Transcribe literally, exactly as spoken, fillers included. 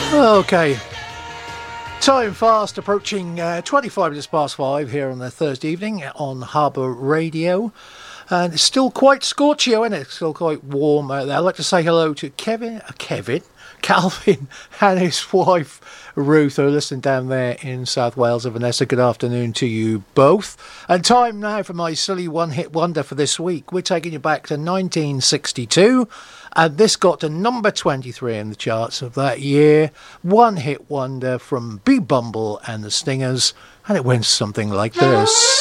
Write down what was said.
Okay. Time fast approaching uh, twenty-five minutes past five here on a Thursday evening on Harbour Radio. And it's still quite scorchy, isn't it? It's still quite warm out there. I'd like to say hello to Kevin, uh, Kevin, Calvin and his wife Ruth, who are listening down there in South Wales. And Vanessa, good afternoon to you both. And time now for my silly one-hit wonder for this week. We're taking you back to nineteen sixty-two. And this got to number twenty-three in the charts of that year. One hit wonder from B. Bumble and the Stingers. And it went something like this.